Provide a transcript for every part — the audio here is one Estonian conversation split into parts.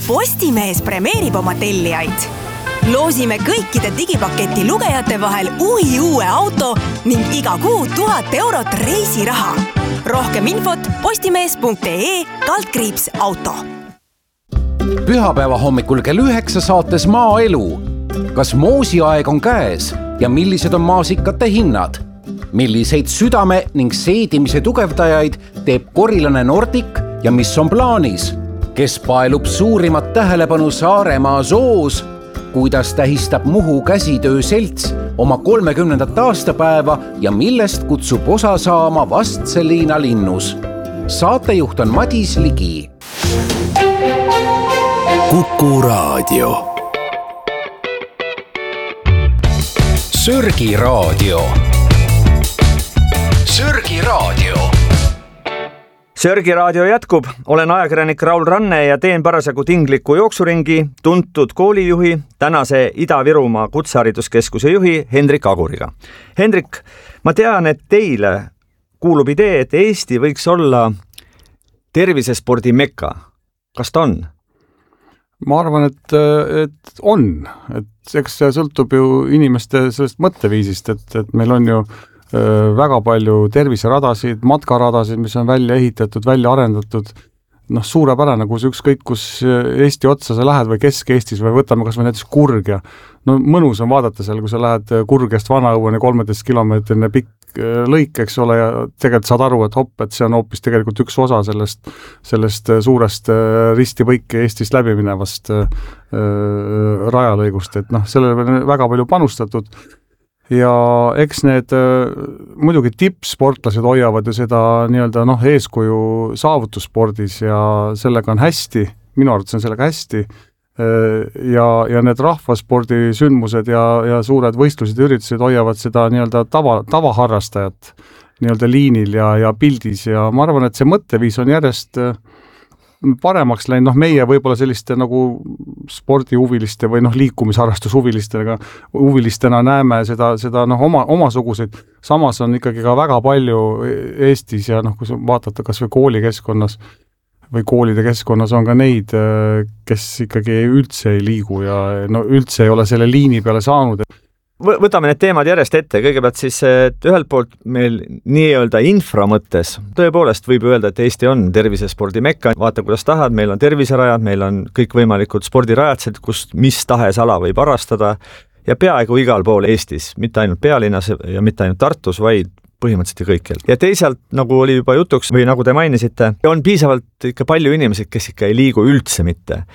Postimees premeerib oma tellijaid. Loosime kõikide digipaketi lugejate vahel uue auto ning iga kuu 1000 eurot reisiraha. Rohkem infot postimees.ee/auto. Pühapäeva hommikul kell 9 saates Maaelu. Kas moosiaeg on käes ja millised on maasikate hinnad? Milliseid südame ning seedimise tugevdajaid teeb korilane Nordic ja mis on plaanis? Kes paelub suurimat tähelepanu Saaremaa zoos? Kuidas tähistab Muhu käsitöö selts oma 30. aastapäeva ja millest kutsub osa saama Vastseliina linnus? Saatejuht on Madis Ligi. Kuku Raadio. Sörgi Raadio. Sörgi Raadio. Sörgi Raadio jätkub. Olen ajakirjanik Raul Ranne ja teen parasjagu tingliku jooksuringi tuntud koolijuhi, tänase Ida-Virumaa kutsehariduskeskuse juhi Hendrik Aguriga. Hendrik, ma tean, et teile kuulub idee, et Eesti võiks olla tervisespordi mekka. Kas ta on? Ma arvan, et on. Et eks see sõltub ju inimeste sellest mõtteviisist, et meil on ju väga palju terviseradasid, matkaradasid, mis on välja ehitatud, välja arendatud. Suurepärane, kus ükskõik, kus Eesti otsa sa lähed või Kesk-Eestis või võtame kas või näiteks Kurg ja mõnus on vaadata seal, kui sa lähed Kurgest Vanaõueni 13 kilomeetrine pikk lõik, eks ole, ja tegelikult saad aru, et et see on hoopis tegelikult üks osa sellest suurest ristipõiki Eestist läbi minevast rajalõigust, et sellele on väga palju panustatud. Ja eks need muidugi tippsportlased hoiavad ju seda nii-öelda eeskuju saavutusspordis ja sellega on hästi, minu arvates on sellega hästi ja need rahvaspordi sündmused ja suured võistlused ja üritused hoiavad seda nii-öelda tavaharrastajat nii-öelda liinil ja pildis ja ma arvan, et see mõtteviis on järjest paremaks läinud, meie võib-olla selliste nagu spordihuviliste või liikumisharrastushuvilistena näeme seda omasuguseid. Samas on ikkagi ka väga palju Eestis ja kui sa vaatate kas või koolikeskkonnas või koolide keskkonnas on ka neid, kes ikkagi üldse ei liigu ja üldse ei ole selle liini peale saanud. Võtame need teemad järjest ette. Kõigepealt siis, et ühelt poolt meil nii-öelda infra mõttes tõepoolest võib öelda, et Eesti on tervisespordi mekka. Vaata, kuidas tahad, meil on terviserajad, meil on kõikvõimalikud spordirajatsed, kus mis tahes ala võib harrastada ja peaaegu igal pool Eestis, mitte ainult pealinnas ja mitte ainult Tartus, vaid põhimõtteliselt kõikjal. Ja teisalt, nagu oli juba jutuks või nagu te mainisite, on piisavalt ikka palju inimesed, kes ikka ei liigu üldse mitte.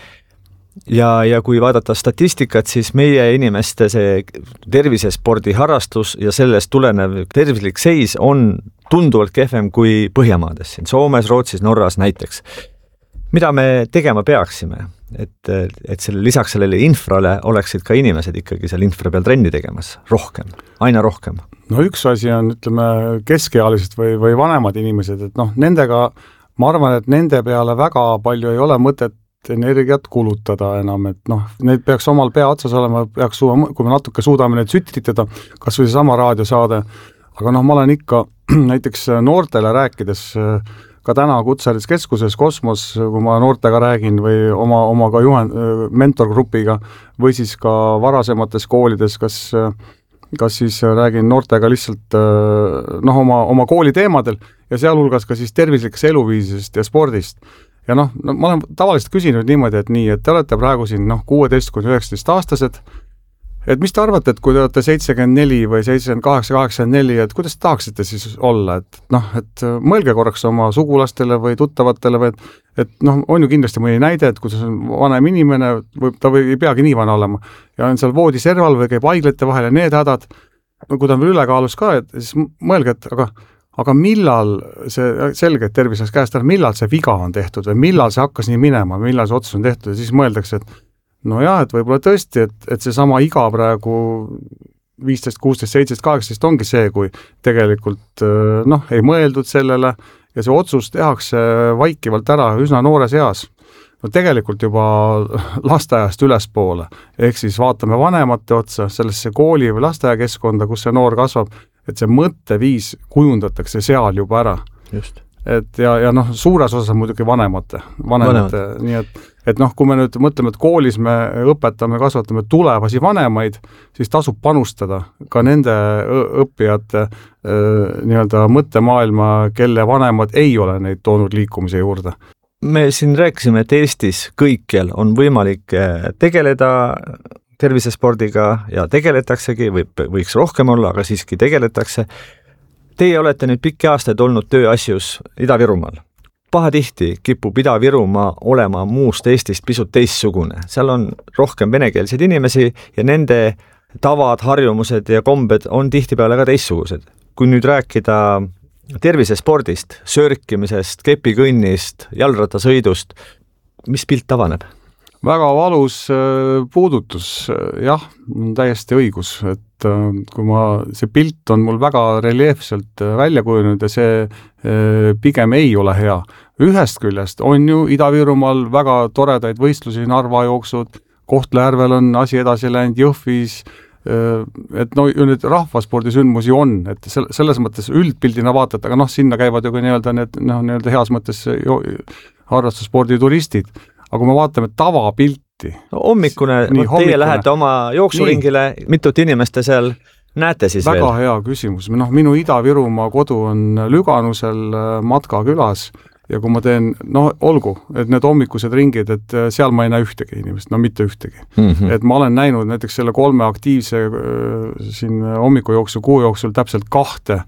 Ja kui vaadata statistikat, siis meie inimeste see tervisespordi harrastus ja sellest tulenev tervislik seis on tunduvalt kehvem kui Põhjamaades, siin Soomes, Rootsis, Norras näiteks. Mida me tegema peaksime? Et lisaks sellele infrale oleksid ka inimesed ikkagi seal infra peal trenni tegemas rohkem, aina rohkem. Üks asi on, ütleme, keskealised või vanemad inimesed, et nendega, ma arvan, et nende peale väga palju ei ole mõtet energiat kulutada enam, et need peaks omal pea otsas olema, kui me natuke suudame need sütitada, kas või sama raadiosaade, aga ma olen ikka näiteks noortele rääkides, ka täna kutsehariduskeskuses Kosmos, kui ma noortega räägin või oma ka mentorgrupiga või siis ka varasemates koolides, kas siis räägin noortega lihtsalt oma kooli teemadel ja sealhulgas ka siis tervislikest eluviisist ja spordist. Ja ma olen tavaliselt küsinud niimoodi, et te olete praegu siin 16-19 aastased, et mis te arvate, et kui te olete 74 või 78-84, et kuidas te tahaksite siis olla, et mõelge korraks oma sugulastele või tuttavatele või et on ju kindlasti mõni näide, et kuidas on vanem inimene, ta ei peagi nii vana olema ja on seal voodiserval või käib haiglate vahel ja need hädad, kui ta on veel ülekaalus ka, et siis mõelge, et aga millal see selge, et tervis läks käest ära, millal see viga on tehtud või millal see hakkas nii minema, millal see otsus on tehtud ja siis mõeldakse, et et võib-olla tõesti, et see sama iga praegu 15, 16, 17, 18 ongi see, kui tegelikult ei mõeldud sellele ja see otsus tehakse vaikivalt ära üsna noores eas. Tegelikult juba lasteaiast ülespoole, ehk siis vaatame vanemate otsa sellesse kooli või lasteaiakeskkonda, kus see noor kasvab, et see mõtteviis kujundatakse seal juba ära. Just. et ja noh, suures osas muidugi vanemate, nii et noh, kui me nüüd mõtleme, et koolis me õpetame, kasvatame tulevasi vanemaid, siis tasub panustada ka nende õppijate nii-öelda mõttemaailma, kelle vanemad ei ole neid toonud liikumise juurde. Me siin rääkisime, et Eestis kõikjal on võimalik tegeleda tervisespordiga ja tegeletaksegi, võiks rohkem olla, aga siiski tegeletakse. Teie olete nüüd pikki aastaid olnud tööasjus Ida-Virumaal. Pahatihti kipub Ida-Virumaa olema muust Eestist pisut teistsugune. Seal on rohkem venekeelseid inimesi ja nende tavad, harjumused ja kombed on tihtipeale ka teistsugused. Kui nüüd rääkida tervisespordist, sörkimisest, kepikõnnist, jalrattasõidust, mis pilt avaneb? Väga valus puudutus, jah, on täiesti õigus, et kui see pilt on mul väga reljeefselt välja kujunenud ja see pigem ei ole hea. Ühest küljest on ju Ida-Virumaal väga toredaid võistlusi, Narva jooksud, Kohtla-Järvel on asi edasi läinud, Jõhvis, et no ju nüüd rahvaspordisündmusi on, et selles mõttes üldpildina vaatad, aga noh, sinna käivad ju ka nii-öelda heas mõttes harrastusspordi turistid. Aga kui me vaatame tavapilti... No, hommikune, teie lähete oma jooksuringile, mitut inimeste seal näete siis väga veel? Väga hea küsimus. No, minu Ida-Virumaa kodu on Lüganusel Matka külas ja kui ma teen, olgu, et need hommikused ringid, et seal ma ei näe ühtegi inimest, mitte ühtegi. Et ma olen näinud näiteks selle 3 aktiivse siin hommikujooksu, kuu jooksul täpselt 2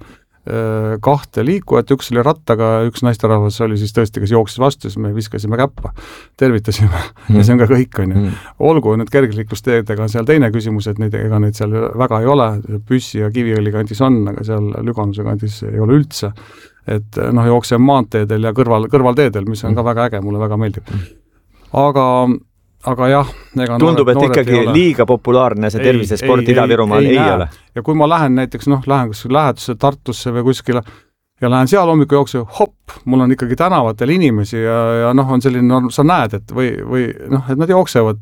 liikujat, üks oli rattaga, üks naisterahvas oli siis tõesti, kes jooksis vastu, siis me viskasime käppa, tervitasime ja see on ka kõik, olgu, need kergliiklusteedega on seal teine küsimus, et ega neid seal väga ei ole, Püssi ja Kiviõli kandis on, aga seal Lüganuse kandis ei ole üldse, et jookseb maanteedel ja kõrvalteedel, mis on ka väga äge, mulle väga meeldib. Aga jah, tundub, et ikkagi liiga populaarne see tervisesport Ida-Virumaal ei ole. Ja kui ma lähen näiteks, lähen lähedusse Tartusse või kuskile ja lähen seal hommiku jooksu, mul on ikkagi tänavatel inimesi ja on selline, sa näed, et või et nad jooksevad